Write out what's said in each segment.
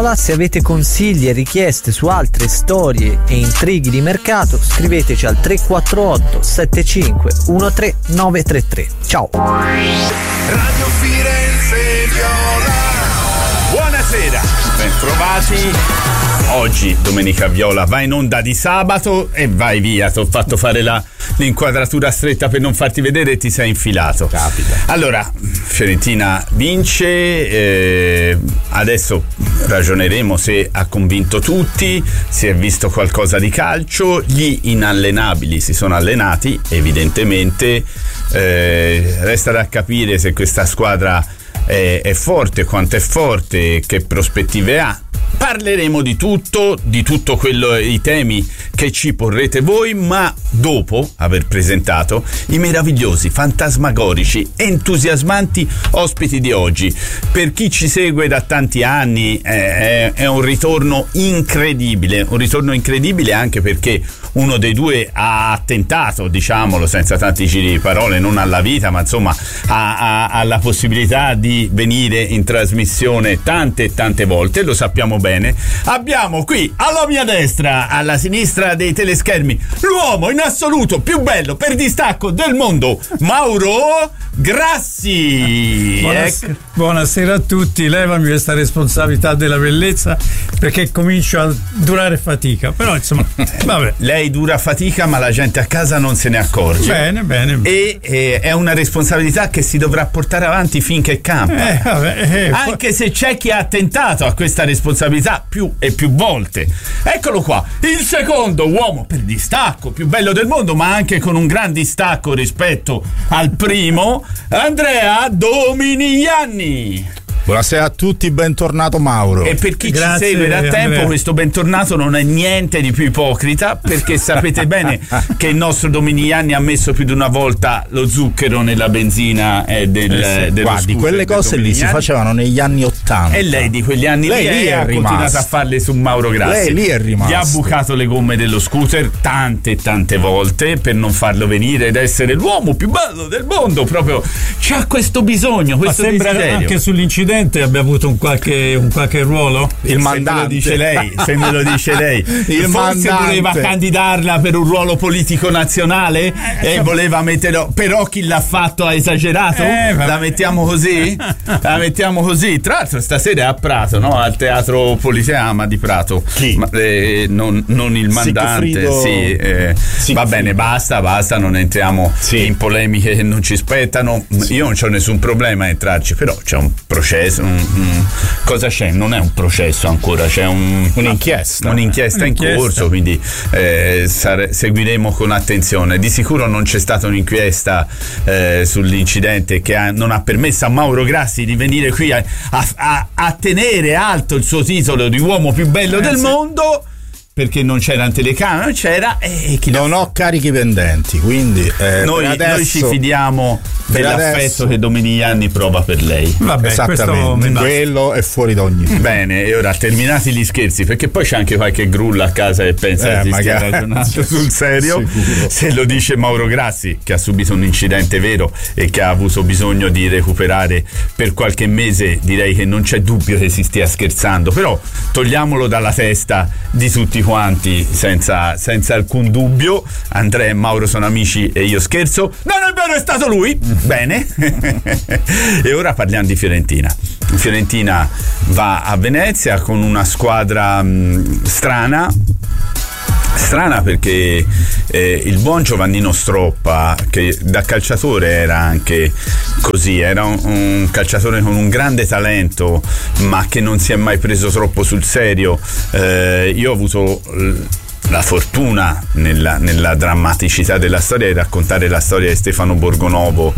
Se avete consigli e richieste su altre storie e intrighi di mercato, scriveteci al 348 75 13 933. Ciao. Radio Firenze Viola. Buonasera, bentrovati. Oggi Domenica Viola va in onda di sabato e vai via. Ti ho fatto fare l'inquadratura stretta per non farti vedere e ti sei infilato. Capita. Allora, Fiorentina vince, adesso ragioneremo se ha convinto tutti, si è visto qualcosa di calcio, gli inallenabili si sono allenati, evidentemente, resta da capire se questa squadra è forte, quanto è forte, che prospettive ha. Parleremo di tutto quello, i temi che ci porrete voi, ma dopo aver presentato i meravigliosi, fantasmagorici, entusiasmanti ospiti di oggi. Per chi ci segue da tanti anni è un ritorno incredibile anche perché uno dei due ha tentato, diciamolo senza tanti giri di parole, non alla vita, ma insomma ha la possibilità di venire in trasmissione tante e tante volte, lo sappiamo bene. Abbiamo qui alla mia destra, alla sinistra dei teleschermi, l'uomo in assoluto più bello per distacco del mondo, Mauro Grassi. Buonasera a tutti. Levami questa responsabilità della bellezza perché comincio a durare fatica, però insomma vabbè. Lei dura fatica ma la gente a casa non se ne accorge. Bene. E è una responsabilità che si dovrà portare avanti finché campa. Anche se c'è chi ha tentato a questa responsabilità più e più volte. Eccolo qua, il secondo uomo per distacco più bello del mondo, ma anche con un gran distacco rispetto al primo, Andrea Dominigliani. Buonasera a tutti, bentornato Mauro. E per chi Grazie, ci segue da tempo, Andrea. questo bentornato non è niente di più ipocrita, perché sapete bene che il nostro Dominigliani ha messo più di una volta lo zucchero nella benzina dello Guardi, scooter quelle cose lì si facevano negli anni '80. e lei di quegli anni Lei lì è ha rimasta. continuato a farle su Mauro Grassi. Lei lì è rimasta. Gli ha bucato le gomme dello scooter tante volte per non farlo venire ed essere l'uomo più bello del mondo. Proprio c'ha questo bisogno, Ma questo sembra desiderio. anche sull'incidente abbia avuto un qualche ruolo. Il mandante. Se me lo dice lei. Il Forse mandante. voleva candidarla per un ruolo politico nazionale e voleva metterlo, però chi l'ha fatto ha esagerato. La mettiamo così? La mettiamo così. Tra l'altro stasera è a Prato, no? Al Teatro Politeama di Prato. Chi? Non il mandante. Sì, va bene, basta, non entriamo in polemiche che non ci spettano. Io non c'ho nessun problema a entrarci, però c'è un processo. Cosa c'è? Non è un processo ancora, c'è un'inchiesta in corso, quindi seguiremo con attenzione. Di sicuro non c'è stata un'inchiesta sull'incidente che non ha permesso a Mauro Grassi di venire qui a tenere alto il suo titolo di uomo più bello del mondo, perché non c'era in telecamera, non c'era non ho carichi pendenti, quindi noi ci fidiamo dell'affetto che Dominigliani prova per lei. Vabbè, esattamente, quello è fuori da ogni bene. E ora, terminati gli scherzi, perché poi c'è anche qualche grulla a casa e pensa che si stia ragionando sul serio. Sicuro. Se lo dice Mauro Grassi, che ha subito un incidente vero e che ha avuto bisogno di recuperare per qualche mese, direi che non c'è dubbio che si stia scherzando, però togliamolo dalla testa di tutti quanti senza alcun dubbio. Andrea e Mauro sono amici e io scherzo. Non è vero, è stato lui. Bene. E ora parliamo di Fiorentina. Fiorentina va a Venezia con una squadra strana perché il buon Giovannino Stroppa, che da calciatore era anche così, era un calciatore con un grande talento ma che non si è mai preso troppo sul serio. Io ho avuto la fortuna nella drammaticità della storia di raccontare la storia di Stefano Borgonovo.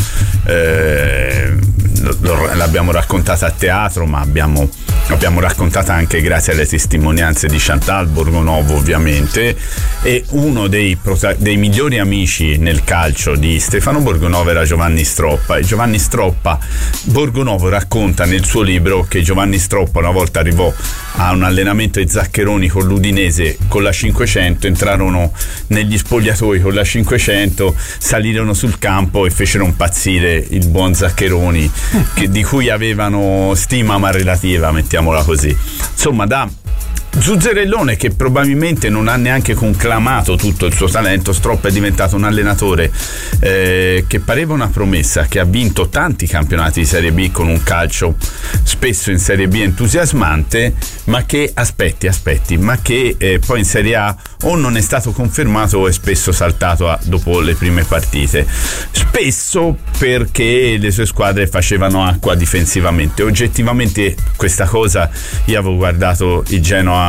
L'abbiamo raccontata a teatro, ma abbiamo raccontata anche grazie alle testimonianze di Chantal Borgonovo, ovviamente. E uno dei migliori amici nel calcio di Stefano Borgonovo era Giovanni Stroppa, e Giovanni Stroppa, Borgonovo racconta nel suo libro che Giovanni Stroppa una volta arrivò a un allenamento ai Zaccheroni con l'Udinese con la 500 500, entrarono negli spogliatoi con la 500, salirono sul campo e fecero impazzire il buon Zaccheroni, di cui avevano stima ma relativa, mettiamola così. Insomma, da Zuzzerellone, che probabilmente non ha neanche conclamato tutto il suo talento, Stroppa è diventato un allenatore che pareva una promessa, che ha vinto tanti campionati di Serie B con un calcio spesso in Serie B entusiasmante, ma che aspetti, ma che poi in Serie A o non è stato confermato o è spesso saltato dopo le prime partite, spesso perché le sue squadre facevano acqua difensivamente. Oggettivamente questa cosa, io avevo guardato il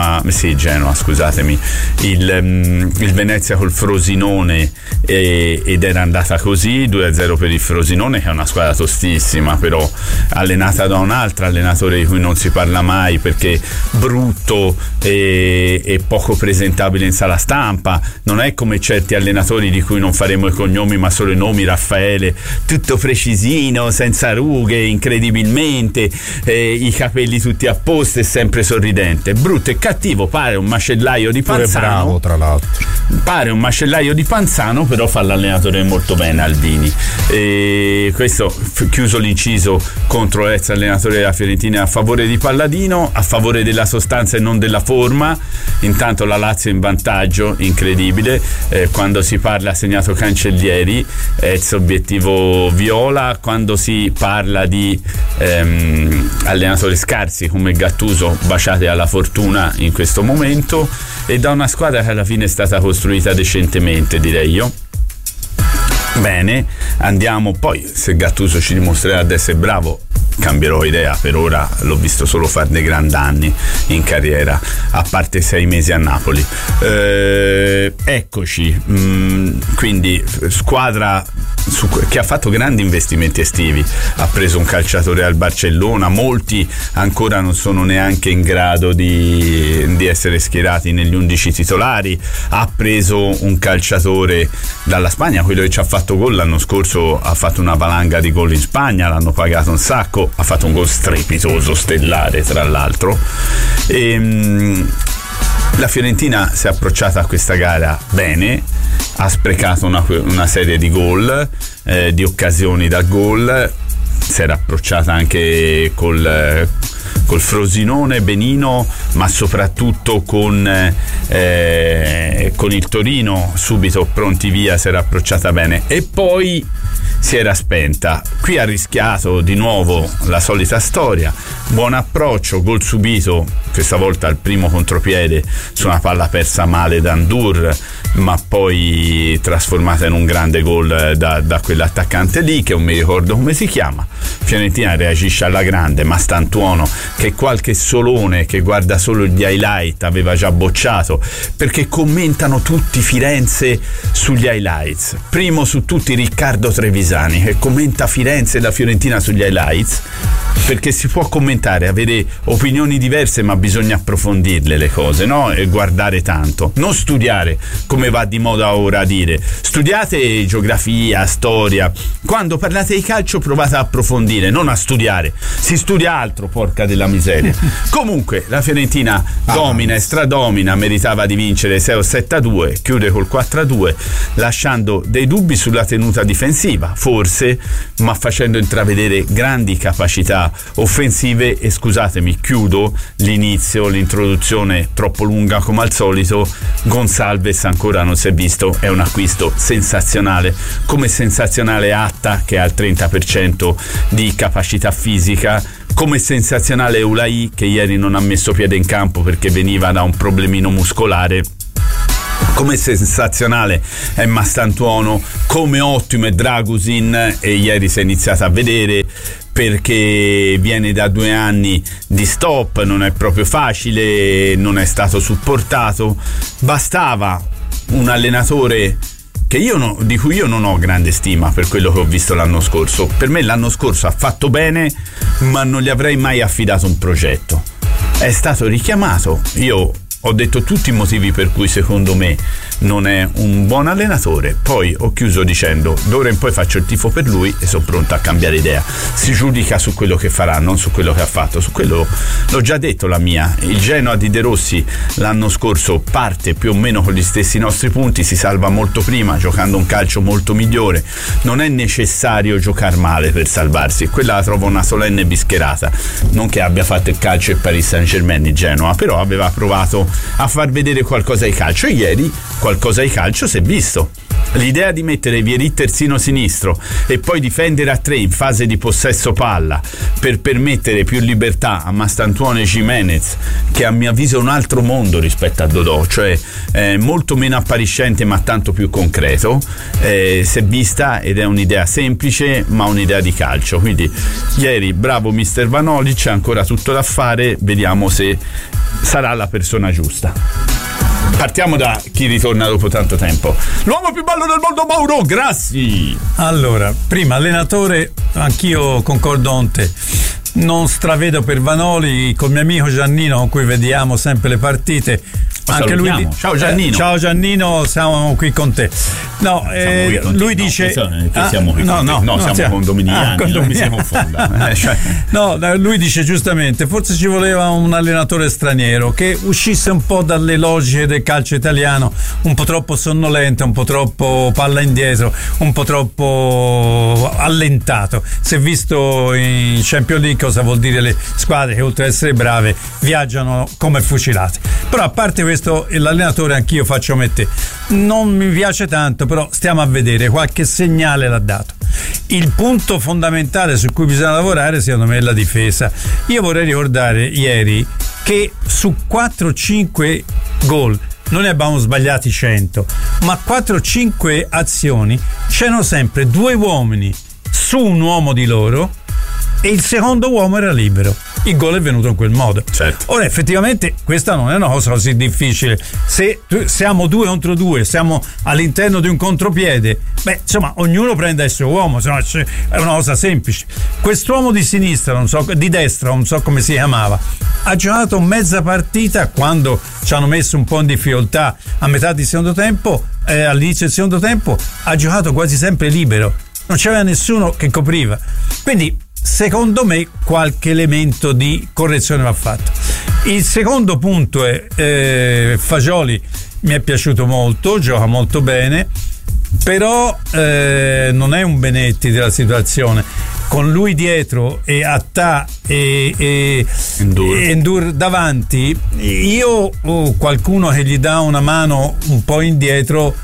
il Venezia col Frosinone ed era andata così, 2-0 per il Frosinone, che è una squadra tostissima, però allenata da un altro allenatore di cui non si parla mai perché brutto e poco presentabile in sala stampa. Non è come certi allenatori di cui non faremo i cognomi ma solo i nomi, Raffaele, tutto precisino, senza rughe, incredibilmente, i capelli tutti a posto e sempre sorridente, brutto e cattivo, pare un macellaio di Panzano. Bravo, tra l'altro. Pare un macellaio di Panzano, però fa l'allenatore molto bene, Albini. E questo, chiuso l'inciso contro l'ex allenatore della Fiorentina a favore di Palladino, a favore della sostanza e non della forma. Intanto la Lazio in vantaggio, incredibile, quando si parla ha segnato Cancellieri, ex obiettivo viola. Quando si parla di allenatori scarsi come Gattuso, baciate alla fortuna in questo momento, e da una squadra che alla fine è stata costruita decentemente, direi io. Bene, andiamo poi, se Gattuso ci dimostrerà di essere bravo, cambierò idea. Per ora l'ho visto solo fare dei grandi danni in carriera, a parte 6 mesi a Napoli. Eccoci, quindi squadra che ha fatto grandi investimenti estivi, ha preso un calciatore al Barcellona, molti ancora non sono neanche in grado di essere schierati negli 11 titolari, ha preso un calciatore dalla Spagna, quello che ci ha fatto gol l'anno scorso, ha fatto una valanga di gol in Spagna, l'hanno pagato un sacco, ha fatto un gol strepitoso, stellare tra l'altro. La Fiorentina si è approcciata a questa gara bene, ha sprecato una serie di gol, di occasioni da gol, si era approcciata anche col Frosinone benino, ma soprattutto con il Torino, subito pronti via, si era approcciata bene e poi si era spenta. Qui ha rischiato di nuovo la solita storia, buon approccio, gol subito, questa volta al primo contropiede su una palla persa male da Ndur, ma poi trasformata in un grande gol da quell'attaccante lì, che non mi ricordo come si chiama. Fiorentina reagisce alla grande, ma Stantuono, che qualche solone che guarda solo gli highlight aveva già bocciato, perché commentano tutti Firenze sugli highlights, primo su tutti Riccardo Trevisani, che commenta Firenze e la Fiorentina sugli highlights, perché si può commentare, avere opinioni diverse, ma bisogna approfondirle le cose, no? E guardare tanto, non studiare come va di moda ora a dire. Studiate geografia, storia, quando parlate di calcio provate a approfondire, non a studiare. Si studia altro, porca della miseria. Comunque la Fiorentina domina e stradomina, meritava di vincere 6-7-2, chiude col 4-2, lasciando dei dubbi sulla tenuta difensiva, forse, ma facendo intravedere grandi capacità offensive. E scusatemi, chiudo l'introduzione troppo lunga come al solito. Gonçalves ancora non si è visto, è un acquisto sensazionale, come sensazionale Atta, che ha il 30% di capacità fisica, come sensazionale Ulai, che ieri non ha messo piede in campo perché veniva da un problemino muscolare. Come sensazionale è Mastantuono, come ottimo è Dragusin, e ieri si è iniziato a vedere perché viene da 2 anni di stop, non è proprio facile, non è stato supportato. Bastava un allenatore di cui io non ho grande stima per quello che ho visto l'anno scorso. Per me l'anno scorso ha fatto bene, ma non gli avrei mai affidato un progetto. È stato richiamato, io ho detto tutti i motivi per cui secondo me non è un buon allenatore, poi ho chiuso dicendo d'ora in poi faccio il tifo per lui e sono pronto a cambiare idea. Si giudica su quello che farà, non su quello che ha fatto. Su quello l'ho già detto la mia. Il Genoa di De Rossi l'anno scorso parte più o meno con gli stessi nostri punti, si salva molto prima giocando un calcio molto migliore. Non è necessario giocare male per salvarsi, quella la trovo una solenne bischerata. Non che abbia fatto il calcio il Paris Saint-Germain il Genoa, però aveva provato a far vedere qualcosa di calcio e ieri qualcosa di calcio si è visto. L'idea di mettere Vieri terzino sinistro e poi difendere a 3 in fase di possesso palla per permettere più libertà a Mastantuono e Gimenez, che a mio avviso è un altro mondo rispetto a Dodò, cioè molto meno appariscente ma tanto più concreto, si è vista ed è un'idea semplice ma un'idea di calcio. Quindi ieri bravo mister Vanoli, c'è ancora tutto da fare, vediamo se sarà la persona giusta. Partiamo da chi ritorna dopo tanto tempo. L'uomo più bello del mondo, Mauro Grassi. Allora, prima allenatore, anch'io concordo con te. Non stravedo per Vanoli, col mio amico Giannino con cui vediamo sempre le partite. Anche lui ciao Giannino. Ciao Giannino, siamo qui con te. No, lui dice siamo qui siamo condominiani, non mi si confonda. No, lui dice giustamente, forse ci voleva un allenatore straniero che uscisse un po' dalle logiche del calcio italiano, un po' troppo sonnolento, un po' troppo palla indietro, un po' troppo allentato. Si è visto in Champions League cosa vuol dire le squadre che oltre ad essere brave viaggiano come fucilate. Però a parte questo, l'allenatore anch'io faccio come te, non mi piace tanto, però stiamo a vedere, qualche segnale l'ha dato. Il punto fondamentale su cui bisogna lavorare secondo me è la difesa. Io vorrei ricordare ieri che su 4-5 gol non ne abbiamo sbagliati 100, ma 4-5 azioni c'erano sempre 2 uomini su un uomo di loro e il secondo uomo era libero. Il gol è venuto in quel modo. Certo. Ora effettivamente questa non è una cosa così difficile. Se siamo 2 contro 2, siamo all'interno di un contropiede, insomma ognuno prende il suo uomo, insomma, è una cosa semplice. Quest'uomo di sinistra, di destra, non so come si chiamava, ha giocato mezza partita quando ci hanno messo un po' in difficoltà a metà di secondo tempo, all'inizio del secondo tempo ha giocato quasi sempre libero, non c'era nessuno che copriva. Quindi secondo me qualche elemento di correzione va fatto. Il secondo punto è Fagioli, mi è piaciuto molto, gioca molto bene, però non è un Benetti della situazione. Con lui dietro e Attà e Endur davanti, io qualcuno che gli dà una mano un po' indietro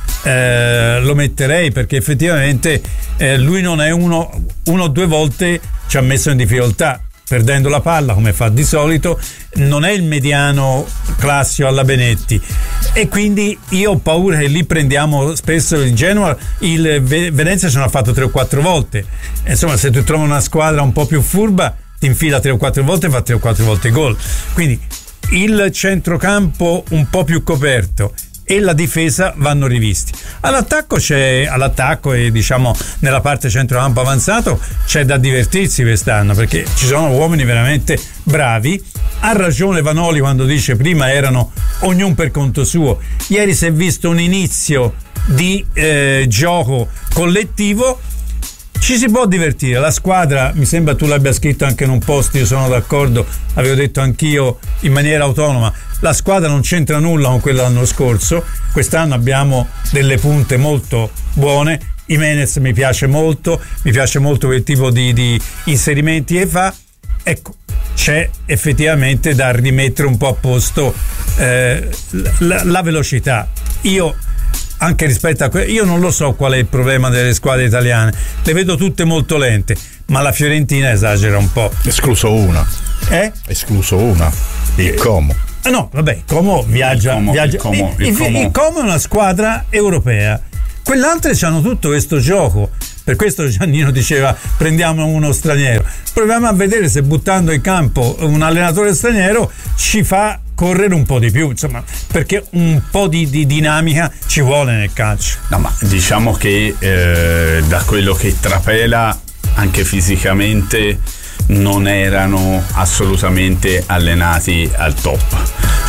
lo metterei, perché effettivamente lui non è uno o 2 volte ci ha messo in difficoltà perdendo la palla come fa di solito, non è il mediano classico alla Benetti e quindi io ho paura che lì prendiamo spesso il Genoa, il Venezia ce l'ha fatto 3 o 4 volte, insomma se tu trovi una squadra un po' più furba ti infila 3 o 4 volte e fa 3 o 4 volte gol, quindi il centrocampo un po' più coperto e la difesa vanno rivisti. All'attacco e diciamo nella parte centrocampo avanzato c'è da divertirsi quest'anno, perché ci sono uomini veramente bravi. Ha ragione Vanoli quando dice prima erano ognuno per conto suo. Ieri si è visto un inizio di gioco collettivo. Ci si può divertire, la squadra, mi sembra tu l'abbia scritto anche in un post, io sono d'accordo, avevo detto anch'io in maniera autonoma, la squadra non c'entra nulla con quella dell'anno scorso, quest'anno abbiamo delle punte molto buone, Jimenez mi piace molto quel tipo di inserimenti che fa, ecco, c'è effettivamente da rimettere un po' a posto la velocità. Io anche rispetto a io non lo so qual è il problema delle squadre italiane, le vedo tutte molto lente, ma la Fiorentina esagera un po'. Escluso una, il Como. No, vabbè, Como viaggia. Il Como è una squadra europea, quell'altre hanno tutto questo gioco. Per questo Giannino diceva prendiamo uno straniero, proviamo a vedere se buttando in campo un allenatore straniero ci fa correre un po' di più, insomma, perché un po' di dinamica ci vuole nel calcio. No, ma diciamo che da quello che trapela anche fisicamente non erano assolutamente allenati al top,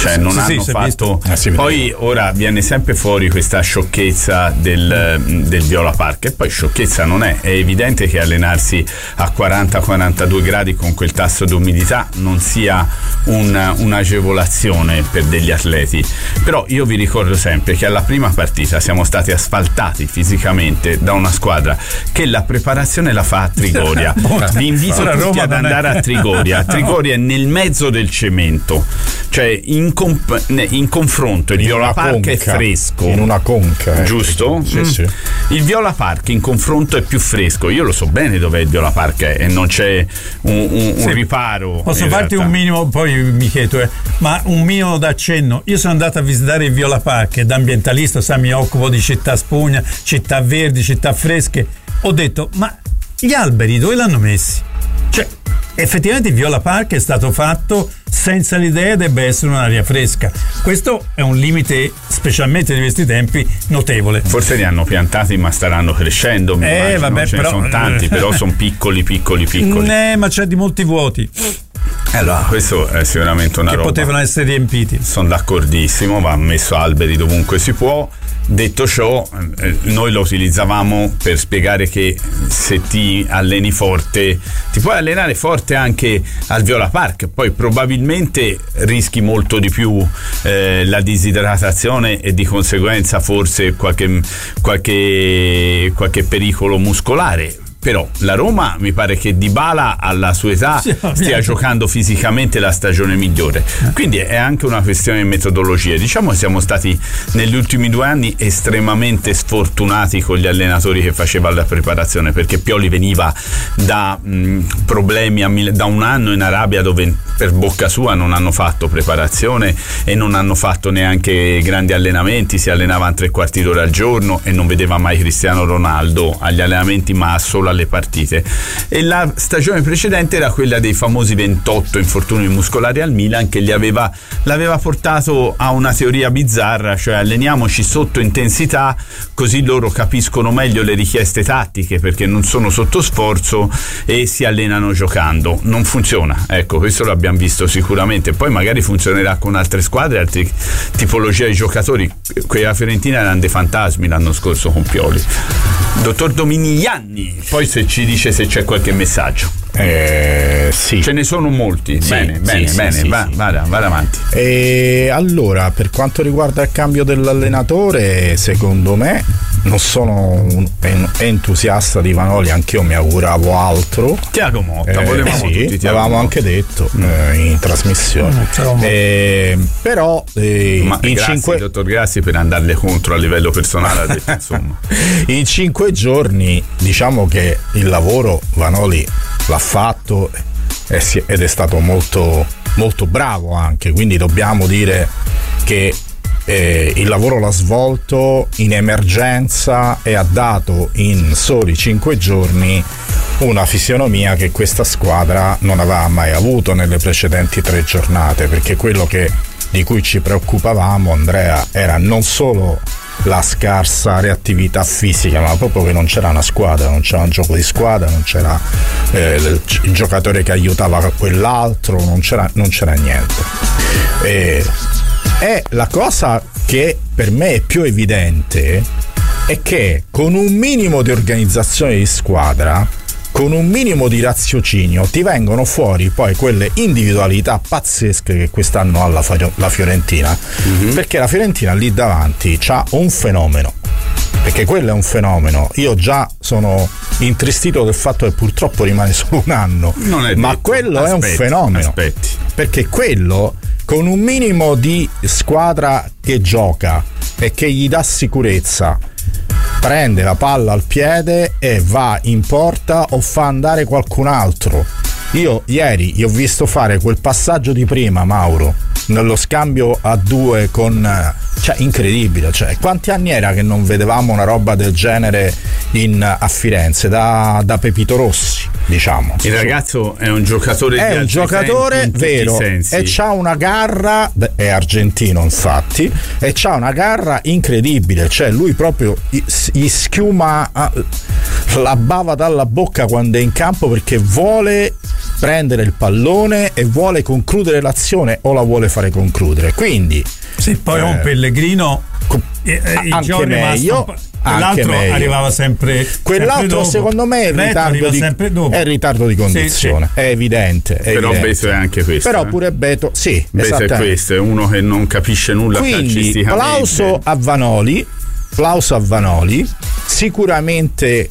cioè non hanno fatto. Poi ora viene sempre fuori questa sciocchezza del Viola Park, e poi sciocchezza non è evidente che allenarsi a 40-42 gradi con quel tasso di umidità non sia un'agevolazione per degli atleti. Però io vi ricordo sempre che alla prima partita siamo stati asfaltati fisicamente da una squadra che la preparazione la fa a Trigoria. Vi invito tutti ad andare a Trigoria. Trigoria è nel mezzo del cemento, cioè in confronto il Viola Park è fresco, in una conca, giusto? Sì. Il Viola Park in confronto è più fresco. Io lo so bene dov'è il Viola Park e non c'è un riparo. Posso farti un minimo, poi mi chiedo, ma un minimo d'accenno. Io sono andato a visitare il Viola Park e da ambientalista, mi occupo di città spugna, città verdi, città fresche. Ho detto, ma gli alberi dove l'hanno messi? Cioè, effettivamente il Viola Park è stato fatto senza l'idea debba essere un'aria fresca. Questo è un limite, specialmente di questi tempi, notevole. Forse li hanno piantati ma staranno crescendo, vabbè, ce ne sono tanti, però sono piccoli. Ma c'è di molti vuoti. Allora, questo è sicuramente una roba che potevano essere riempiti. Sono d'accordissimo, va messo alberi dovunque si può. Detto ciò, noi lo utilizzavamo per spiegare che se ti alleni forte, ti puoi allenare forte anche al Viola Park, poi probabilmente rischi molto di più la disidratazione e di conseguenza forse qualche pericolo muscolare. Però la Roma mi pare che Dybala alla sua età stia giocando fisicamente la stagione migliore, quindi è anche una questione di metodologia. Diciamo che siamo stati negli ultimi 2 anni estremamente sfortunati con gli allenatori che facevano la preparazione, perché Pioli veniva da problemi da un anno in Arabia dove per bocca sua non hanno fatto preparazione e non hanno fatto neanche grandi allenamenti, si allenavano 3/4 d'ora al giorno e non vedeva mai Cristiano Ronaldo agli allenamenti ma solo alle partite. E la stagione precedente era quella dei famosi 28 infortuni muscolari al Milan, che l'aveva portato a una teoria bizzarra, cioè alleniamoci sotto intensità così loro capiscono meglio le richieste tattiche perché non sono sotto sforzo e si allenano giocando. Non funziona, ecco, questo lo abbiamo visto sicuramente. Poi magari funzionerà con altre squadre, altre tipologie di giocatori. Quella Fiorentina erano dei fantasmi l'anno scorso con Pioli. Dottor Dominigliani, poi se ci dice se c'è qualche messaggio. Sì. Ce ne sono molti. Sì, bene, vada avanti. Allora, per quanto riguarda il cambio dell'allenatore, secondo me non sono un entusiasta di Vanoli, anch'io mi auguravo altro. Tiago Motta, volevamo tutti Tiago l'avevamo Motta. Anche detto in trasmissione. Però grazie dottor Grassi per andarle contro a livello personale, ha detto, insomma. In 5 giorni diciamo che il lavoro Vanoli l'ha fatto ed è stato molto, molto bravo anche, quindi dobbiamo dire che il lavoro l'ha svolto in emergenza e ha dato in soli 5 giorni una fisionomia che questa squadra non aveva mai avuto nelle precedenti 3 giornate, perché quello di cui ci preoccupavamo, Andrea, era non solo la scarsa reattività fisica, ma proprio che non c'era una squadra, non c'era un gioco di squadra, non c'era il giocatore che aiutava quell'altro, non c'era niente. E la cosa che per me è più evidente è che con un minimo di organizzazione di squadra, con un minimo di raziocinio, ti vengono fuori poi quelle individualità pazzesche che quest'anno ha la Fiorentina, perché la Fiorentina lì davanti c'ha un fenomeno, perché quello è un fenomeno. Io già sono intristito del fatto che purtroppo rimane solo un anno, ma quello è un fenomeno, perché quello con un minimo di squadra che gioca e che gli dà sicurezza prende la palla al piede e va in porta o fa andare qualcun altro. Io ieri gli ho visto fare quel passaggio di prima, Mauro, nello scambio a 2 con incredibile, quanti anni era che non vedevamo una roba del genere a Firenze da Pepito Rossi, diciamo. Il ragazzo è un giocatore vero e c'ha una garra, è argentino infatti, e c'ha una garra incredibile, lui proprio gli schiuma la bava dalla bocca quando è in campo, perché vuole prendere il pallone e vuole concludere l'azione o la vuole fare concludere, quindi sì, poi un Pellegrino anche meglio. L'altro arrivava sempre quell'altro dopo. secondo me è il ritardo di condizione, sì. È evidente. Però Beto è anche questo. Però pure Beto, sì, Beto è questo, è uno che non capisce nulla. Quindi plauso a Vanoli. Sicuramente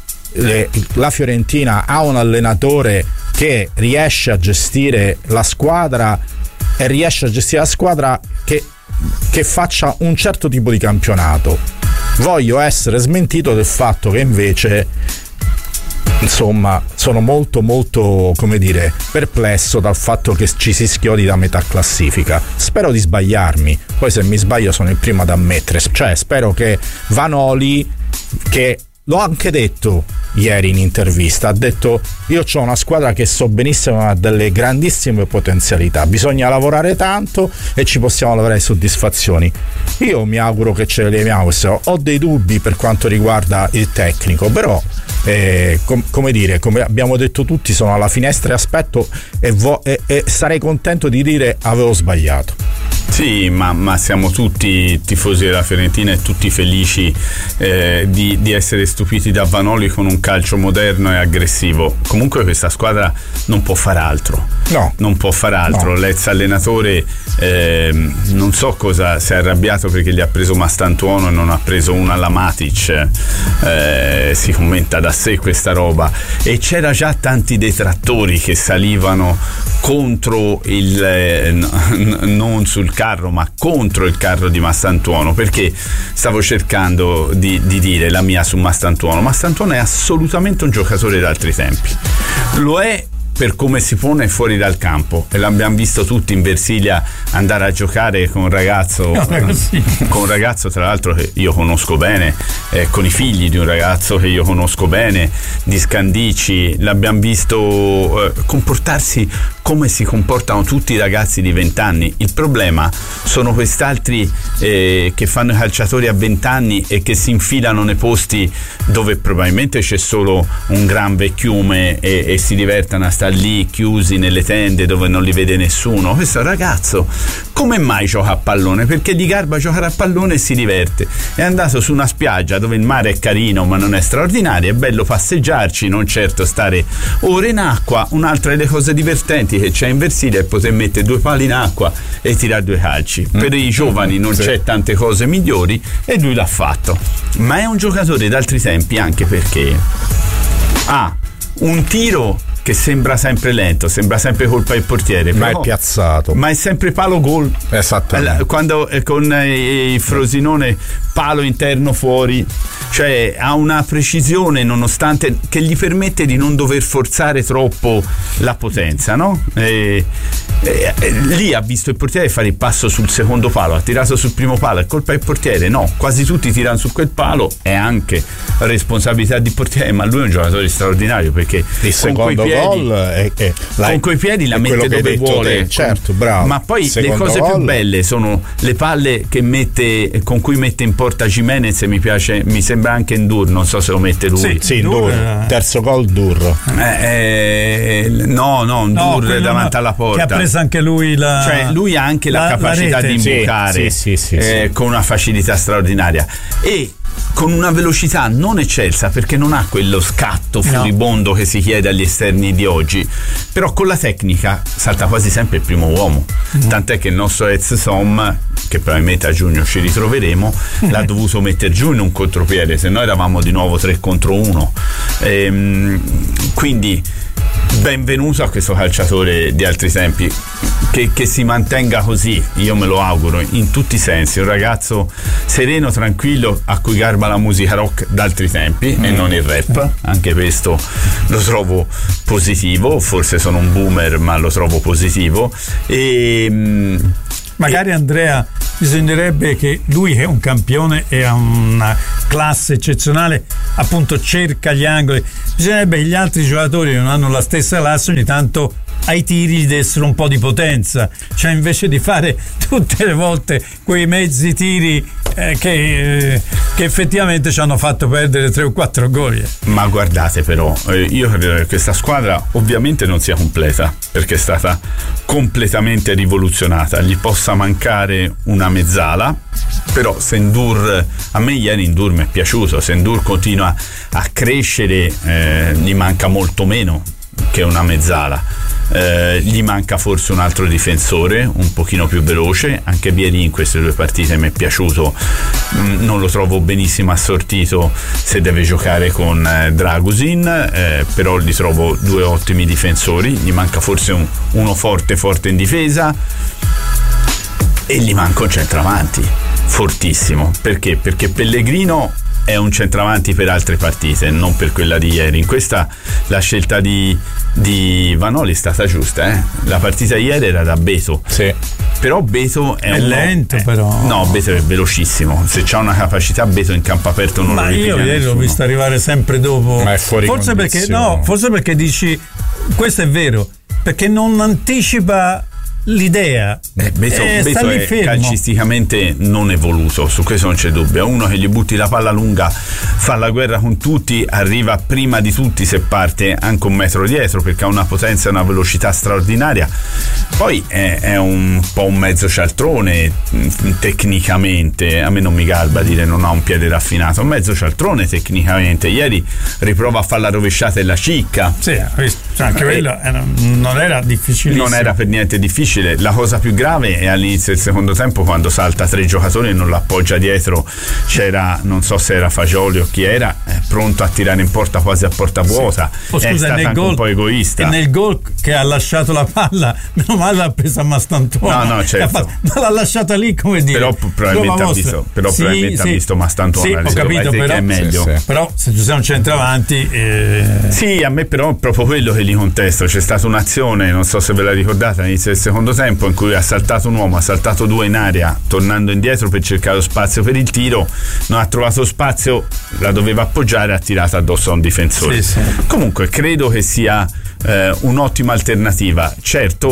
la Fiorentina ha un allenatore che riesce a gestire la squadra e riesce a gestire la squadra che faccia un certo tipo di campionato. Voglio essere smentito del fatto che invece, insomma, sono molto come dire perplesso dal fatto che ci si schiodi da metà classifica. Spero di sbagliarmi, poi se mi sbaglio sono il primo ad ammettere, cioè spero che Vanoli, che l'ho anche detto ieri in intervista, ha detto: io ho una squadra che so benissimo ha delle grandissime potenzialità, bisogna lavorare tanto e ci possiamo lavorare soddisfazioni. Io mi auguro che ce le leviamo. Ho dei dubbi per quanto riguarda il tecnico, però come abbiamo detto tutti, sono alla finestra e aspetto e sarei contento di dire avevo sbagliato. Sì, ma siamo tutti tifosi della Fiorentina e tutti felici di essere stupiti da Vanoli con un calcio moderno e aggressivo. Comunque questa squadra non può fare altro. No. Non può fare altro. No. L'ex allenatore non so cosa si è arrabbiato perché gli ha preso Mastantuono e non ha preso una alla Matic. Si commenta da sé questa roba. E c'era già tanti detrattori che salivano contro non sul carro ma contro il carro di Mastantuono, perché stavo cercando di dire la mia su Mastantuono. Mastantuono è assolutamente un giocatore d'altri tempi, lo è per come si pone fuori dal campo, e l'abbiamo visto tutti in Versilia andare a giocare con un ragazzo tra l'altro che io conosco bene, con i figli di un ragazzo che io conosco bene, di Scandicci. L'abbiamo visto comportarsi come si comportano tutti i ragazzi di 20 anni. Il problema sono quest'altri che fanno i calciatori a 20 anni e che si infilano nei posti dove probabilmente c'è solo un gran vecchiume e si divertono a stare lì chiusi nelle tende dove non li vede nessuno. Questo ragazzo come mai gioca a pallone? Perché gli garba giocare a pallone e si diverte. È andato su una spiaggia dove il mare è carino ma non è straordinario, è bello passeggiarci, non certo stare ore in acqua. Un'altra delle cose divertenti che c'è in Versilia è poter mettere 2 pali in acqua e tirare 2 calci. Per i giovani non c'è tante cose migliori e lui l'ha fatto. Ma è un giocatore d'altri tempi anche perché ha un tiro che sembra sempre lento, sembra sempre colpa del portiere, ma è piazzato, ma è sempre palo gol. Esattamente. Quando con il Frosinone palo interno fuori, cioè ha una precisione nonostante che gli permette di non dover forzare troppo la potenza, no? Lì ha visto il portiere fare il passo sul secondo palo, ha tirato sul primo palo, è colpa del portiere? No, quasi tutti tirano su quel palo, è anche responsabilità di portiere, ma lui è un giocatore straordinario perché il secondo gol con quei piedi la mette dove vuole, certo, bravo. Ma poi le cose più belle sono le palle che con cui mette in porta Gimenez, e mi sembra anche Ndur, non so se lo mette lui. Sì, Ndur, terzo gol Ndur. Ndur davanti alla porta. Che ha preso anche lui cioè lui ha anche la capacità di imbucare con una facilità straordinaria e con una velocità non eccelsa, perché non ha quello scatto furibondo che si chiede agli esterni di oggi, però con la tecnica salta quasi sempre il primo uomo, tant'è che il nostro ex Som, che probabilmente a giugno ci ritroveremo, l'ha dovuto mettere giù in un contropiede, se no eravamo di nuovo 3 contro 1. Quindi benvenuto a questo calciatore di altri tempi, che si mantenga così, io me lo auguro in tutti i sensi, un ragazzo sereno, tranquillo, a cui garba la musica rock d'altri tempi e non il rap. Anche questo lo trovo positivo, forse sono un boomer ma lo trovo positivo. Magari Andrea, bisognerebbe che lui, che è un campione e ha una classe eccezionale, appunto cerca gli angoli, bisognerebbe che gli altri giocatori che non hanno la stessa classe ogni tanto ai tiri gli dessero un po' di potenza, cioè invece di fare tutte le volte quei mezzi tiri che effettivamente ci hanno fatto perdere 3 o 4 gol. Ma guardate però, io credo che questa squadra ovviamente non sia completa, perché è stata completamente rivoluzionata, gli possa mancare una mezzala, però se Ndour, a me ieri Ndour mi è piaciuto, se Ndour continua a crescere gli manca molto meno che una mezzala. Gli manca forse un altro difensore un pochino più veloce. Anche Vieri in queste 2 partite mi è piaciuto, non lo trovo benissimo assortito se deve giocare con Dragusin, però li trovo 2 ottimi difensori. Gli manca forse uno forte in difesa e gli manca un centravanti fortissimo. Perché Pellegrino è un centravanti per altre partite, non per quella di ieri. In questa la scelta di Vanoli è stata giusta, La partita ieri era da Beto, sì. Però Beto è lento, però. No, Beto è velocissimo. Se c'ha una capacità, Beto in campo aperto non lo ripiglia. Ma io ieri l'ho visto arrivare sempre dopo. Ma è fuori forse perché dici, questo è vero, perché non anticipa l'idea. Beto è fermo. Calcisticamente non evoluto, su questo non c'è dubbio. È uno che gli butti la palla lunga, fa la guerra con tutti, arriva prima di tutti se parte anche un metro dietro, perché ha una potenza e una velocità straordinaria. Poi è un po' un mezzo cialtrone tecnicamente, a me non mi garba dire non ha un piede raffinato, un mezzo cialtrone tecnicamente. Ieri riprova a fare la rovesciata e la cicca. Sì, anche quello non era difficilissimo. Non era per niente difficile. La cosa più grave è all'inizio del secondo tempo, quando salta 3 giocatori e non l'appoggia dietro. C'era, non so se era Fagioli o chi era, pronto a tirare in porta quasi a porta vuota. Sì. È stato anche un po' egoista. E nel gol che ha lasciato la palla, meno male l'ha presa Mastantuono. No, certo. Ma l'ha lasciata lì, come dire. Però probabilmente ha visto Mastantuono. Sì, ho capito, però che è meglio. Sì. Però se ci sei un centravanti. Sì, a me però è proprio quello che gli contesto. C'è stata un'azione, non so se ve la ricordate, all'inizio del secondo tempo, in cui ha saltato un uomo, ha saltato 2 in aria, tornando indietro per cercare lo spazio per il tiro, non ha trovato spazio, la doveva appoggiare, ha tirato addosso a un difensore. Sì. Comunque credo che sia un'ottima alternativa. Certo,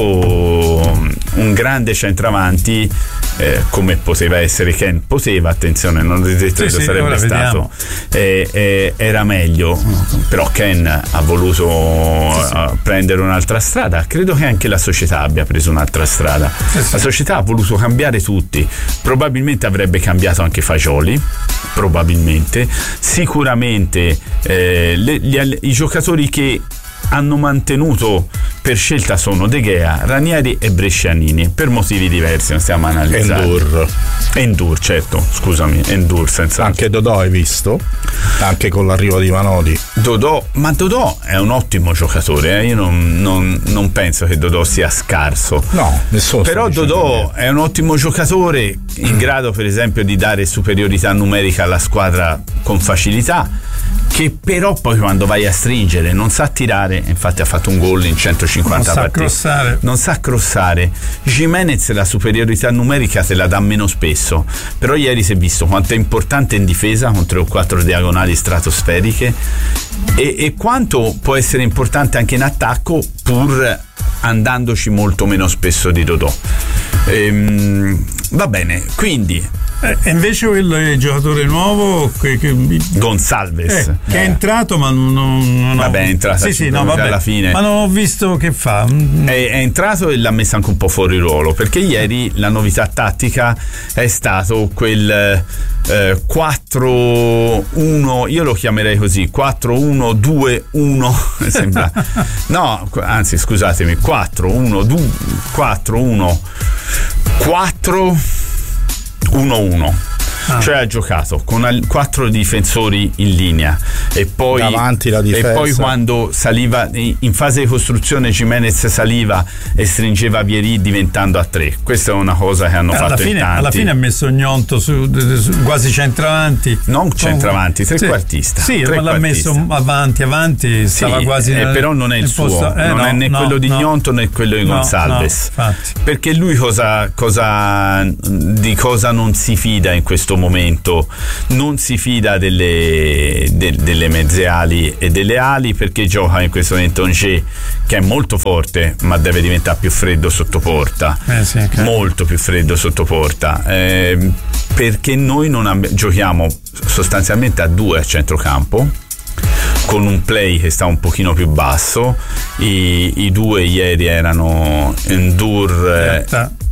un grande centravanti come poteva essere Ken, attenzione, non ho detto che sarebbe stato, era meglio, però Ken ha voluto prendere un'altra strada. Credo che anche la società abbia preso un'altra strada. La società ha voluto cambiare tutti, probabilmente avrebbe cambiato anche Fagioli, probabilmente, sicuramente i giocatori che hanno mantenuto per scelta sono De Gea, Ranieri e Brescianini, per motivi diversi, non stiamo analizzando. Ndour, certo, scusami, Ndour senza. Anche Dodò hai visto? Anche con l'arrivo di Vanoli. Dodò è un ottimo giocatore, io non penso che Dodò sia scarso. No, nessuno. Però Dodò è un ottimo giocatore, in grado per esempio di dare superiorità numerica alla squadra con facilità, che però poi quando vai a stringere non sa tirare. Infatti ha fatto un gol in 150 partite, non sa crossare. Gimenez la superiorità numerica te la dà meno spesso, però ieri si è visto quanto è importante in difesa con 3 o 4 diagonali stratosferiche e quanto può essere importante anche in attacco, pur andandoci molto meno spesso di Dodò. Va bene, quindi e invece quello è il giocatore nuovo Gonçalves che è entrato, ma non vabbè, è entrato alla fine, ma non ho visto che fa. È entrato e l'ha messo anche un po' fuori ruolo, perché ieri la novità tattica è stato quel 4-1, io lo chiamerei così, 4-1-2-1 sembra no, anzi scusatemi, 4-1-1-4-1-1, cioè ha giocato con 4 difensori in linea e poi davanti la difesa, e poi quando saliva in fase di costruzione Gimenez saliva e stringeva Vieri diventando a 3. Questa è una cosa che hanno fatto in tanti. Alla fine ha messo Gnonto su quasi centravanti, non centravanti, trequartista. Sì, ma l'ha messo avanti, stava quasi però non è il suo posto, non è né quello di Gnonto né quello di Gonçalves, perché lui di cosa non si fida in questo momento non si fida delle mezze ali e delle ali, perché gioca in questo momento Angers, che è molto forte ma deve diventare più freddo sotto porta, molto più freddo sotto porta, perché noi giochiamo sostanzialmente a 2 a centrocampo, con un play che sta un pochino più basso. I 2 ieri erano Ndour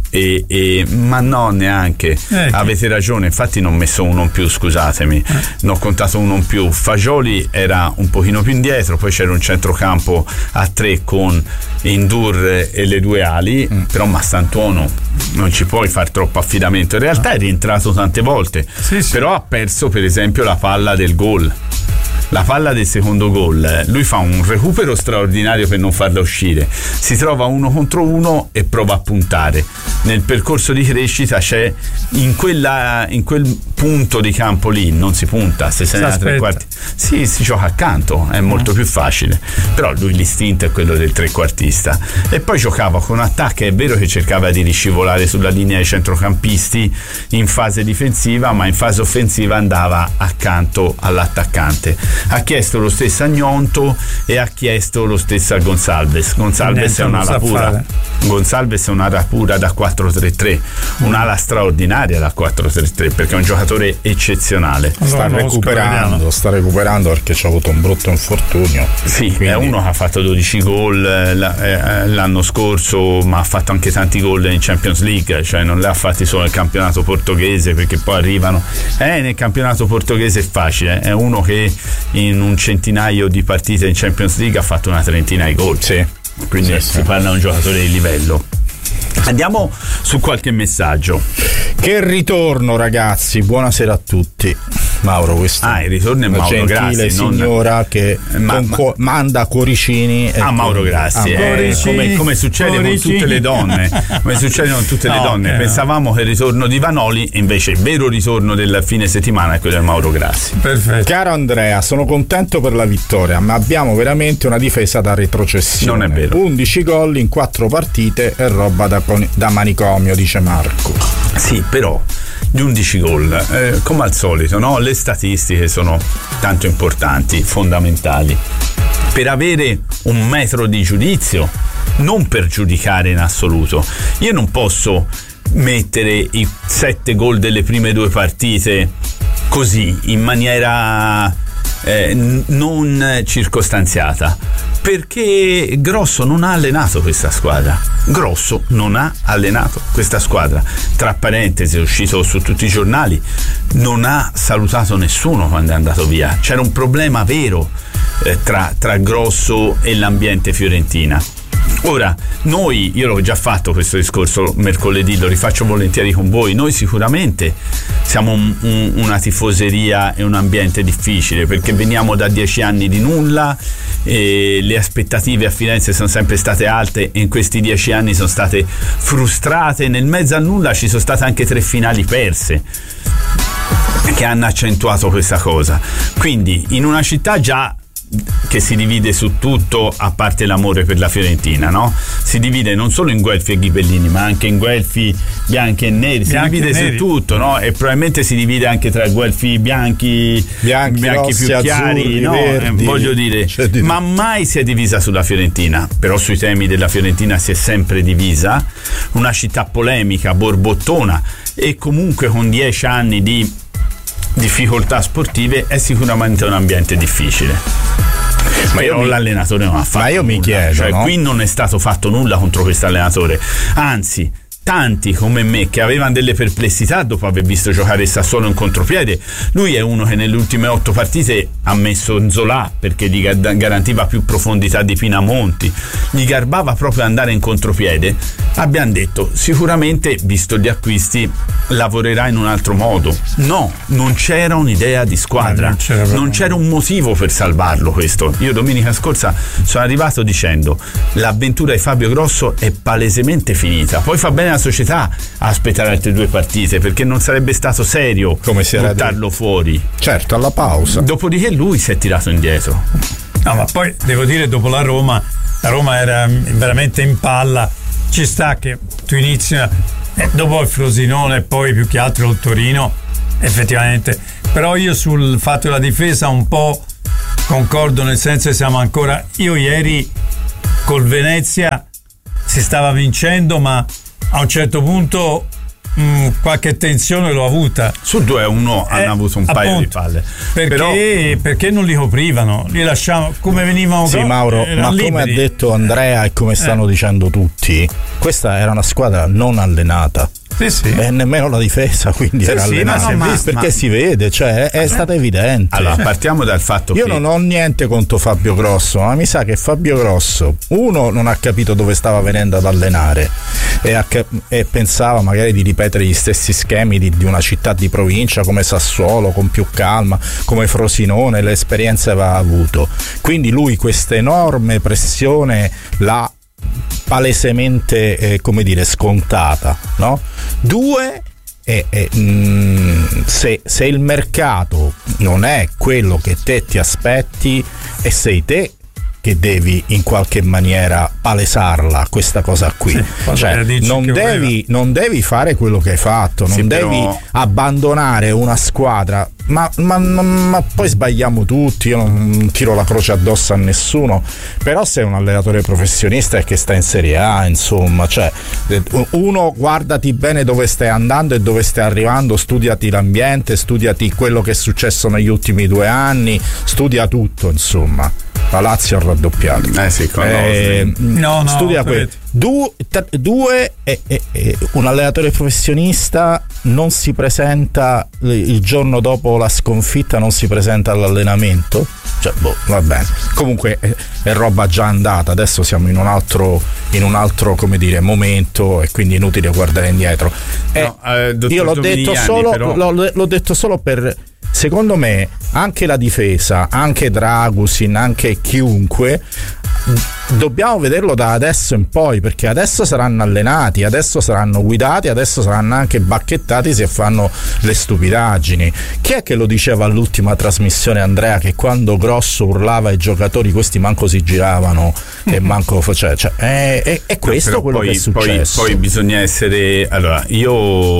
ma no, neanche avete ragione, infatti non ho messo uno in più, scusatemi, ne ho contato uno in più. Fagioli era un pochino più indietro, poi c'era un centrocampo a 3 con Ndour e le 2 ali, però Mastantuono non ci puoi fare troppo affidamento, in realtà è rientrato tante volte, però ha perso per esempio la palla del gol. La palla del secondo gol, lui fa un recupero straordinario per non farla uscire, si trova 1 contro 1 e prova a puntare. Nel percorso di crescita c'è in quel punto di campo lì non si punta, se ne ha 3 quarti, si gioca accanto, è molto più facile, però lui l'istinto è quello del trequartista. E poi giocava con attacchi, è vero che cercava di riscivolare sulla linea dei centrocampisti in fase difensiva, ma in fase offensiva andava accanto all'attaccante. Ha chiesto lo stesso a Gnonto e ha chiesto lo stesso a Gonçalves. Gonçalves è un'ala pura. Gonçalves è un'ala pura da 4-3-3, un'ala straordinaria da 4-3-3, perché è un giocatore eccezionale. Sta recuperando perché c'ha avuto un brutto infortunio. Sì, quindi è uno che ha fatto 12 gol l'anno scorso, ma ha fatto anche tanti gol in Champions League, cioè non li ha fatti solo nel campionato portoghese, perché poi arrivano nel campionato portoghese è facile, è uno che in un centinaio di partite in Champions League ha fatto una trentina di gol, quindi si parla di un giocatore di livello. Andiamo su qualche messaggio. Che ritorno, ragazzi, buonasera a tutti. Mauro, questo il ritorno è Mauro Grassi, signora che manda cuoricini a Mauro Grassi, come succede con tutte le donne, pensavamo che il ritorno di Vanoli, invece il vero ritorno del fine settimana è quello di Mauro Grassi. Perfetto. Caro Andrea, sono contento per la vittoria, ma abbiamo veramente una difesa da retrocessione. Non è vero. 11 gol in 4 partite è roba da manicomio, dice Marco. Sì, però gli 11 gol, come al solito, no? Le statistiche sono tanto importanti, fondamentali, per avere un metro di giudizio, non per giudicare in assoluto. Io non posso mettere i 7 gol delle prime 2 partite così, in maniera non circostanziata, perché Grosso non ha allenato questa squadra. Tra parentesi, è uscito su tutti i giornali, non ha salutato nessuno quando è andato via. C'era un problema vero tra Grosso e l'ambiente fiorentina. Ora, io l'ho già fatto questo discorso mercoledì, lo rifaccio volentieri con voi. Noi sicuramente siamo una tifoseria e un ambiente difficile, perché veniamo da 10 anni di nulla e le aspettative a Firenze sono sempre state alte e in questi 10 anni sono state frustrate. Nel mezzo al nulla ci sono state anche 3 finali perse che hanno accentuato questa cosa. Quindi in una città già che si divide su tutto, a parte l'amore per la Fiorentina, no? Si divide non solo in guelfi e ghibellini, ma anche in guelfi bianchi e neri, si divide su tutto, no? E probabilmente si divide anche tra guelfi bianchi rossi, più chiari, azzurri, no? verdi, voglio dire, ma mai si è divisa sulla Fiorentina. Però sui temi della Fiorentina si è sempre divisa, una città polemica, borbottona, e comunque con 10 anni di difficoltà sportive è sicuramente un ambiente difficile. Però l'allenatore non ha fatto nulla. Mi chiedo, cioè, no? Qui non è stato fatto nulla contro questo allenatore, anzi tanti come me che avevano delle perplessità dopo aver visto giocare il Sassuolo in contropiede. Lui è uno che nelle ultime 8 partite ha messo Nzola perché gli garantiva più profondità di Pinamonti, gli garbava proprio andare in contropiede. Abbiamo detto sicuramente, visto gli acquisti, lavorerà in un altro modo. No, non c'era un'idea di squadra, non c'era un motivo per salvarlo. Questo io domenica scorsa sono arrivato dicendo: l'avventura di Fabio Grosso è palesemente finita. Poi fa bene la società a aspettare altre 2 partite, perché non sarebbe stato serio buttarlo fuori. Certo, alla pausa. Dopodiché lui si è tirato indietro. No, ma poi devo dire, dopo la Roma era veramente in palla. Ci sta che tu inizi dopo il Frosinone e poi più che altro il Torino, effettivamente. Però io sul fatto della difesa un po' concordo, nel senso che siamo ancora. Io ieri col Venezia si stava vincendo, ma a un certo punto qualche tensione l'ho avuta. Sul 2-1 hanno avuto un paio di palle. Perché non li coprivano, li lasciavano come venivano. Sì, Mauro, ma liberi. Come ha detto Andrea e come stanno dicendo tutti, questa era una squadra non allenata. Sì. E nemmeno la difesa, quindi era allenata. Perché si vede, cioè è stata evidente. Allora, partiamo dal fatto che io non ho niente contro Fabio Grosso, ma mi sa che Fabio Grosso, uno, non ha capito dove stava venendo ad allenare e pensava magari di ripetere gli stessi schemi di una città di provincia come Sassuolo, con più calma, come Frosinone, le esperienze aveva avuto. Quindi lui questa enorme pressione l'ha palesemente scontata, no? Due, se il mercato non è quello che te ti aspetti, e sei te che devi in qualche maniera palesarla questa cosa qui, cioè non devi fare quello che hai fatto, non devi abbandonare una squadra, ma poi sbagliamo tutti, io non tiro la croce addosso a nessuno, però sei un allenatore professionista e che sta in Serie A, insomma, cioè uno, guardati bene dove stai andando e dove stai arrivando, studiati l'ambiente, studiati quello che è successo negli ultimi 2 anni, studia tutto, insomma. La Lazio ha raddoppiato. Studia quello. Due, un allenatore professionista non si presenta il giorno dopo la sconfitta, non si presenta all'allenamento. Cioè, va bene. Comunque è roba già andata. Adesso siamo in un altro momento, e quindi è inutile guardare indietro. Io l'ho detto solo per. Secondo me anche la difesa, anche Dragusin, anche chiunque, dobbiamo vederlo da adesso in poi, perché adesso saranno allenati, adesso saranno guidati, adesso saranno anche bacchettati se fanno le stupidaggini. Chi è che lo diceva all'ultima trasmissione, Andrea, che quando Grosso urlava ai giocatori questi manco si giravano e manco faceva, è questo quello che è successo. Poi bisogna essere, allora io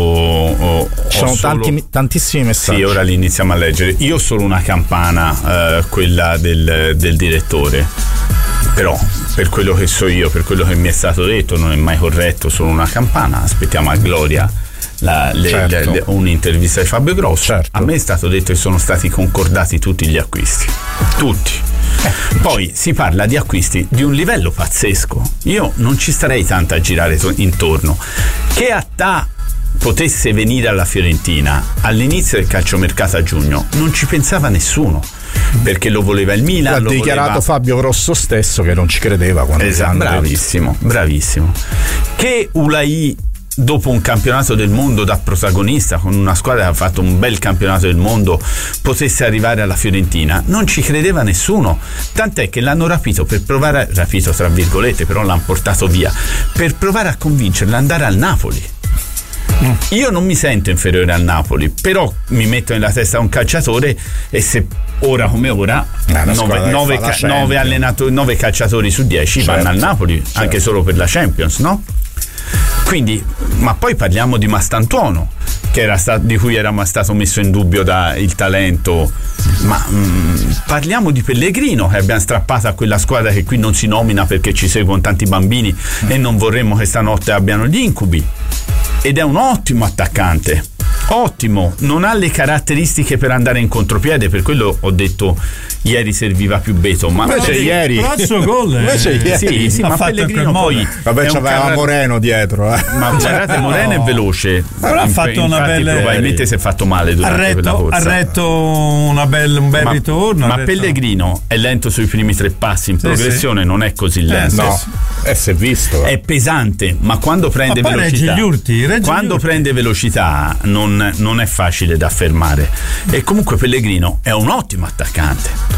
ci sono tantissimi messaggi. Sì, ora li iniziamo a leggere. Io ho solo una campana, quella del direttore, però per quello che so io, per quello che mi è stato detto, non è mai corretto, solo una campana. Aspettiamo a Gloria un'intervista di Fabio Grosso. Certo. A me è stato detto che sono stati concordati tutti gli acquisti, tutti. Poi si parla di acquisti di un livello pazzesco. Io non ci starei tanto a girare intorno. Che Attà potesse venire alla Fiorentina all'inizio del calciomercato a giugno non ci pensava nessuno, perché lo voleva il Milan. Ha dichiarato Fabio Grosso stesso che non ci credeva quando bravissimo. Che Ulai, dopo un campionato del mondo da protagonista con una squadra che ha fatto un bel campionato del mondo, potesse arrivare alla Fiorentina, non ci credeva nessuno, tant'è che l'hanno rapito tra virgolette, però l'hanno portato via per provare a convincerlo ad andare al Napoli. Io non mi sento inferiore al Napoli, però mi metto nella testa un calciatore, e se ora come ora 9 calciatori su 10 vanno al Napoli, anche solo per la Champions, no? Quindi, ma poi parliamo di Mastantuono, di cui era stato messo in dubbio il talento, ma parliamo di Pellegrino, che abbiamo strappato a quella squadra che qui non si nomina perché ci seguono tanti bambini e non vorremmo che stanotte abbiano gli incubi, ed è un ottimo attaccante, ottimo, non ha le caratteristiche per andare in contropiede, per quello ho detto ieri serviva più Beto, ma invece ieri sì, ma Pellegrino poi c'aveva Moreno dietro, ma guardate, Moreno è veloce, ha fatto una bella, probabilmente si è fatto male durante quella corsa, ha retto un bel ritorno, ma Pellegrino è lento sui primi 3 passi, in progressione non è così lento, si è visto, è pesante, ma quando prende velocità, prende velocità non è facile da fermare, e comunque Pellegrino è un ottimo attaccante.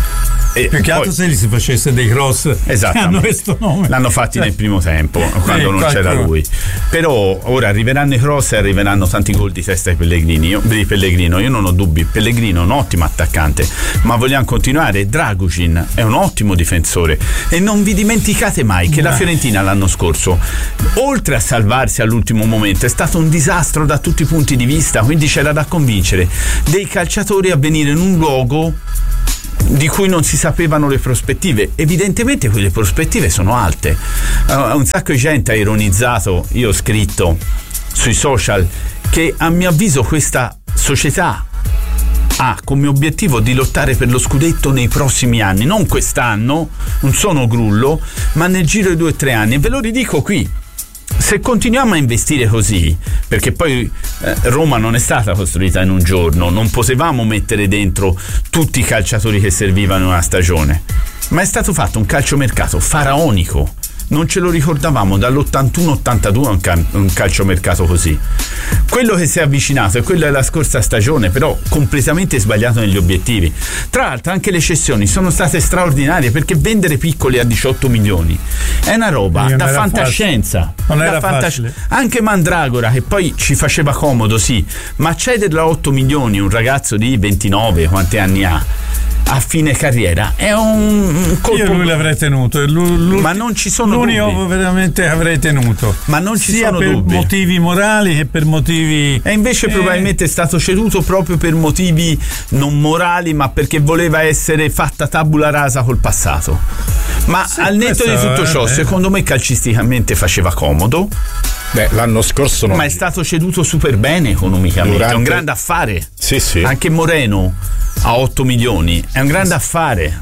più che altro se gli si facesse dei cross che hanno questo nome. L'hanno fatti nel primo tempo, quando non c'era lui. Però ora arriveranno i cross e arriveranno tanti gol di testa di Pellegrino. Io non ho dubbi, Pellegrino è un ottimo attaccante, ma vogliamo continuare. Dragusin è un ottimo difensore, e non vi dimenticate mai che la Fiorentina l'anno scorso, oltre a salvarsi all'ultimo momento, è stato un disastro da tutti i punti di vista, quindi c'era da convincere dei calciatori a venire in un luogo di cui non si sapevano le prospettive. Evidentemente quelle prospettive sono alte. Un sacco di gente ha ironizzato, io ho scritto sui social che a mio avviso questa società ha come obiettivo di lottare per lo scudetto nei prossimi anni, non quest'anno, non sono grullo, ma nel giro di 2 o 3 anni, e ve lo ridico qui. Se continuiamo a investire così, perché poi Roma non è stata costruita in un giorno, non potevamo mettere dentro tutti i calciatori che servivano in una stagione, ma è stato fatto un calciomercato faraonico. Non ce lo ricordavamo dall'81-82 un calciomercato così. Quello che si è avvicinato è quello della scorsa stagione, però completamente sbagliato negli obiettivi. Tra l'altro anche le cessioni sono state straordinarie, perché vendere piccoli a 18 milioni è una roba da fantascienza. Non era facile. Anche Mandragora, che poi ci faceva comodo, sì, ma cederlo a 8 milioni un ragazzo di 29, quanti anni ha, a fine carriera, è un colpo. Io lui l'avrei tenuto, ma non ci sono l'unico dubbi. Veramente avrei tenuto, ma non ci sia sono per dubbi, motivi morali che per motivi, e invece probabilmente è stato ceduto proprio per motivi non morali, ma perché voleva essere fatta tabula rasa col passato. Ma sì, al netto di tutto ciò, secondo me calcisticamente faceva comodo. L'anno scorso ma è stato ceduto super bene economicamente, è un grande affare. Sì. Anche Moreno a 8 milioni è un grande affare,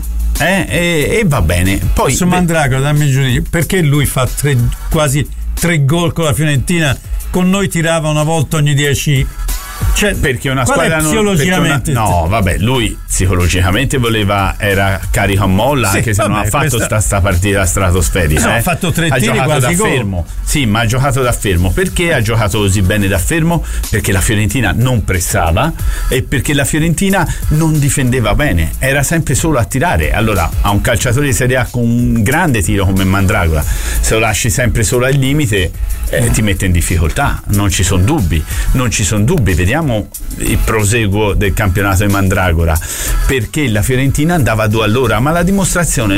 e va bene. Poi su Mandragora, dammi il giudizio, perché lui fa quasi 3 gol con la Fiorentina, con noi tirava una volta ogni 10. Cioè, perché una squadra psicologicamente lui psicologicamente era carico a molla, anche se non ha fatto sta partita stratosferica. Ha fatto 3 tiri, ha giocato quasi da fermo. Sì, ma ha giocato da fermo. Perché ha giocato così bene da fermo? Perché la Fiorentina non pressava e perché la Fiorentina non difendeva bene, era sempre solo a tirare. Allora a un calciatore di Serie A con un grande tiro come Mandragora, se lo lasci sempre solo al limite, ti mette in difficoltà. Non ci sono dubbi. Vediamo il proseguo del campionato di Mandragora, perché la Fiorentina andava a 2 all'ora, ma la dimostrazione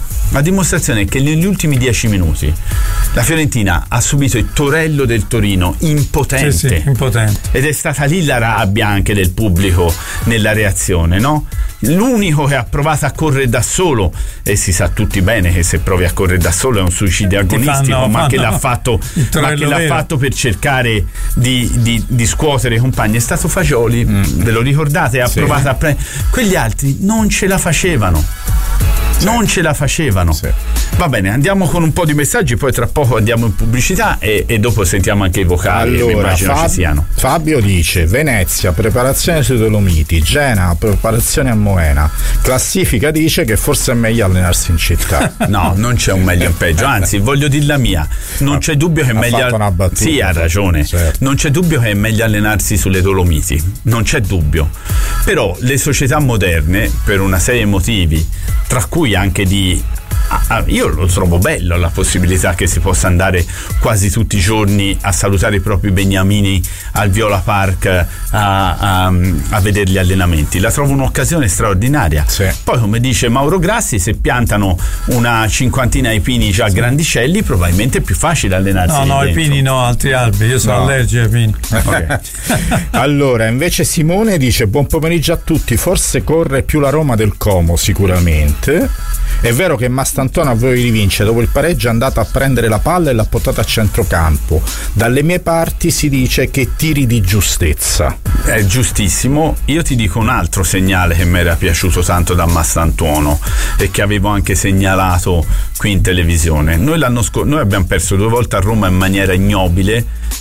è che negli ultimi 10 minuti la Fiorentina ha subito il Torello del Torino, impotente. Ed è stata lì la rabbia anche del pubblico nella reazione, no? L'unico che ha provato a correre da solo, e si sa tutti bene che se provi a correre da solo è un suicidio agonistico, ma che l'ha fatto per cercare di scuotere i compagni, è stato Fagioli. Ve lo ricordate? Ha provato a prendere, quegli altri non ce la facevano. Sì. Va bene, andiamo con un po' di messaggi, poi tra poco andiamo in pubblicità e dopo sentiamo anche i vocali. Allora, che immagino ci siano. Fabio dice: Venezia, preparazione sui Dolomiti; Genova, preparazione a Moena. Classifica dice che forse è meglio allenarsi in città. No, non c'è un meglio e un peggio, anzi voglio dire la mia, non c'è dubbio che è meglio. Sì, ha ragione, certo. Non c'è dubbio che è meglio allenarsi sulle Dolomiti, non c'è dubbio, però le società moderne, per una serie di motivi, tra cui anche io lo trovo bello la possibilità che si possa andare quasi tutti i giorni a salutare i propri beniamini al Viola Park a vedere gli allenamenti. La trovo un'occasione straordinaria. Sì. Poi, come dice Mauro Grassi, se piantano una 50 di pini già grandicelli, probabilmente è più facile allenarsi. No, i pini no, altri alberi, io sono allergico ai pini. Okay. Allora, invece Simone dice: buon pomeriggio a tutti, forse corre più la Roma del Como, sicuramente. È vero che Mastantuono a voi di vincere, dopo il pareggio è andato a prendere la palla e l'ha portata a centrocampo. Dalle mie parti si dice che tiri di giustezza. È giustissimo. Io ti dico un altro segnale che mi era piaciuto tanto da Mastantuono e che avevo anche segnalato qui in televisione. Noi abbiamo perso 2 volte a Roma in maniera ignobile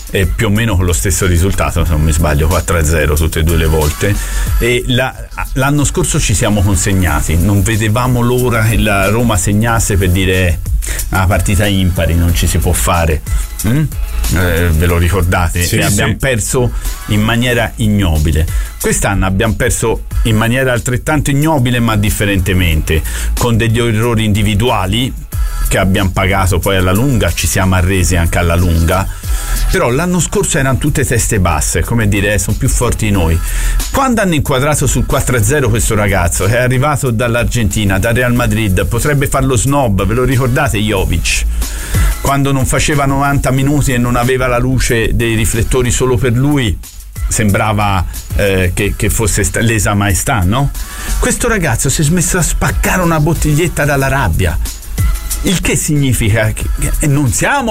più o meno con lo stesso risultato, se non mi sbaglio 4-0 tutte e due le volte, e l'anno scorso ci siamo consegnati, non vedevamo l'ora che la Roma segnasse per dire una partita impari non ci si può fare. Ve lo ricordate? Sì, e abbiamo perso in maniera ignobile. Quest'anno abbiamo perso in maniera altrettanto ignobile, ma differentemente, con degli errori individuali che abbiamo pagato poi alla lunga, ci siamo arresi anche alla lunga. Però l'anno scorso erano tutte teste basse, come dire, sono più forti di noi. Quando hanno inquadrato sul 4-0 questo ragazzo che è arrivato dall'Argentina, dal Real Madrid, potrebbe farlo snob, ve lo ricordate Jovic? Quando non faceva 90 minuti e non aveva la luce dei riflettori solo per lui, sembrava che fosse lesa maestà, no? Questo ragazzo si è smesso a spaccare una bottiglietta dalla rabbia, il che significa che non siamo